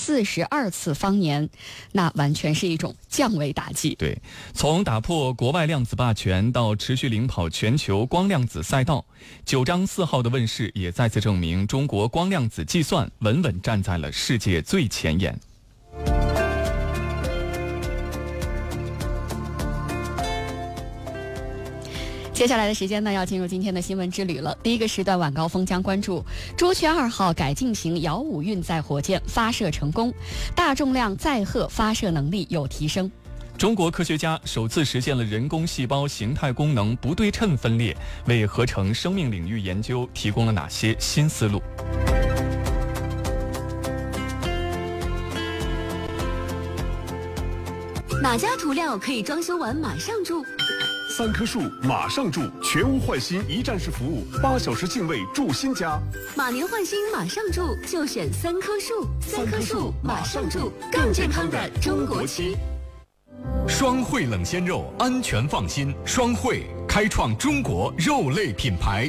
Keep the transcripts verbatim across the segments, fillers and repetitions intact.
四十二次方年，那完全是一种降维打击。 对，从打破国外量子霸权到持续领跑全球光量子赛道，九章四号的问世也再次证明中国光量子计算稳稳站在了世界最前沿。 接下来的时间呢，要进入今天的新闻之旅了。第一个时段晚高峰将关注朱雀二号改进型遥五运载火箭发射成功，大重量载荷发射能力有提升。 中国科学家首次实现了人工细胞形态功能不对称分裂，为合成生命领域研究提供了哪些新思路？ 哪家涂料可以装修完马上住？ 三棵树马上住，全屋换新一站式服务，八小时净位住新家。 马年换新马上住，就选三棵树。三棵树马上住，更健康的中国区。 双汇冷鲜肉，安全放心。双汇开创中国肉类品牌。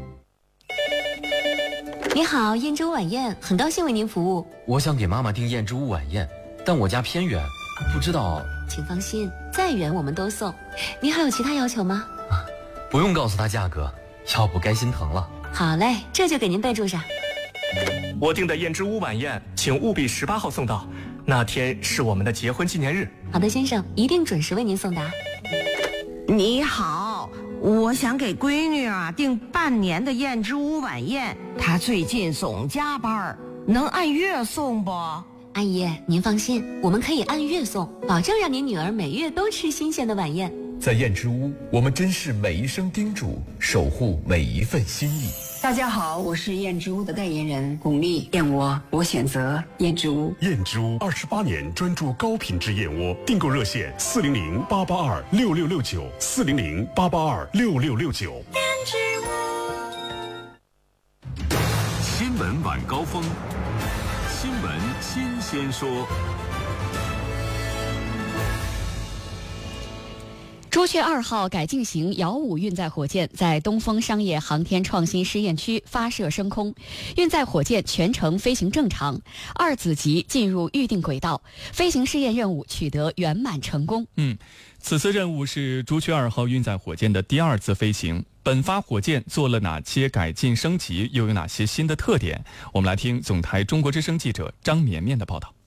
你好，燕之屋晚宴，很高兴为您服务。 我想给妈妈订燕之屋晚宴，但我家偏远，不知道。 请放心，再远我们都送。您还有其他要求吗？ 啊，不用告诉他价格，要不该心疼了。 好嘞，这就给您备注上。 我订的燕之屋晚宴，请务必十八号送到，那天是我们的结婚纪念日。 好的，先生，一定准时为您送达。 你好，我想给闺女啊订半年的燕之屋晚宴，她最近总加班，能按月送不？ 阿姨，您放心，我们可以按月送，保证让您女儿每月都吃新鲜的晚宴。 在燕之屋，我们珍视每一声叮嘱，守护每一份心意。 大家好，我是燕之屋的代言人巩俐，燕窝我选择燕之屋。 燕之屋二十八年专注高品质燕窝，订购热线四零零八八二六六六九四零零八八二六六六九。 燕之屋。 新闻晚高峰。新闻新鲜说。 朱雀二号改进型遥五运载火箭在东风商业航天创新试验区发射升空，运载火箭全程飞行正常，二子级进入预定轨道，飞行试验任务取得圆满成功。 嗯，此次任务是朱雀二号运载火箭的第二次飞行。本发火箭做了哪些改进升级，又有哪些新的特点？我们来听总台中国之声记者张绵绵的报道。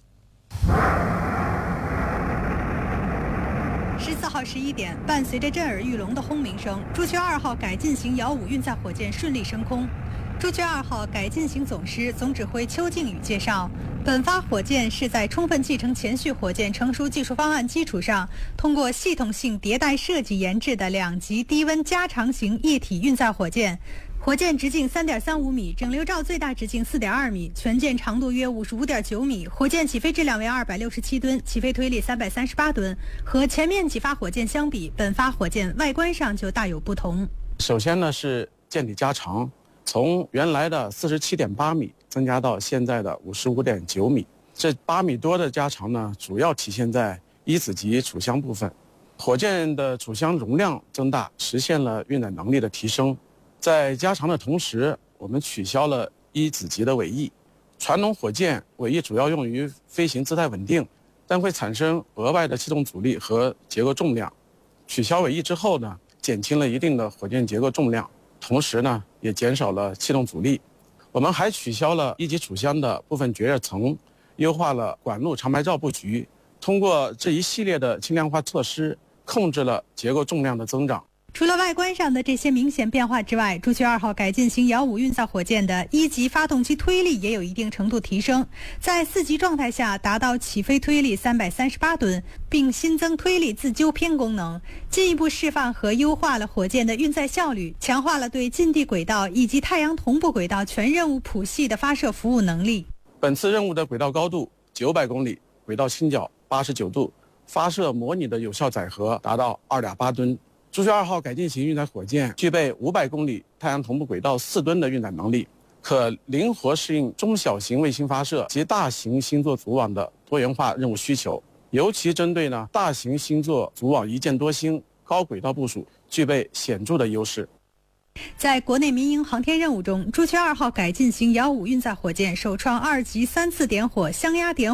十四号十一点，伴随着震耳欲聋的轰鸣声，朱雀二号改进型遥五运载火箭顺利升空。朱雀二号改进型总师总指挥邱靖宇介绍，本发火箭是在充分继承前续火箭成熟技术方案基础上，通过系统性迭代设计研制的两级低温加长型液体运载火箭。火箭直径 三点三五米，整流罩最大直径 四点二米，全舰长度约 五十五点九米，火箭起飞质量为二百六十七吨，起飞推力三百三十八吨。和前面几发火箭相比，本发火箭外观上就大有不同。 首先呢是舰体加长，从原来的 四十七点八米增加到现在的 五十五点九米。这八米多的加长呢，主要体现在一子级储箱部分。火箭的储箱容量增大，实现了运载能力的提升。在加长的同时，我们取消了一子级的尾翼。传统火箭尾翼主要用于飞行姿态稳定，但会产生额外的气动阻力和结构重量。取消尾翼之后呢，减轻了一定的火箭结构重量，同时呢，也减少了气动阻力。我们还取消了一级储箱的部分绝热层，优化了管路长排罩布局。通过这一系列的轻量化措施，控制了结构重量的增长。 除了外观上的这些明显变化之外，朱雀二号改进型遥五运载火箭的一级发动机推力也有一定程度提升，在四级状态下达到起飞推力三百三十八吨，并新增推力自纠偏功能，进一步释放和优化了火箭的运载效率，强化了对近地轨道以及太阳同步轨道全任务谱系的发射服务能力。 本次任务的轨道高度九百公里，轨道倾角八十九度，发射模拟的有效载荷达到 二点八吨。朱雀二号改进型运载火箭具备五百公里太阳同步轨道四吨的运载能力，可灵活适应中小型卫星发射及大型星座组网的多元化任务需求，尤其针对呢大型星座组网一箭多星、高轨道部署具备显著的优势。 在国内民营航天任务中，朱雀二号改进型遥五运载火箭首创二级三次点火箱压点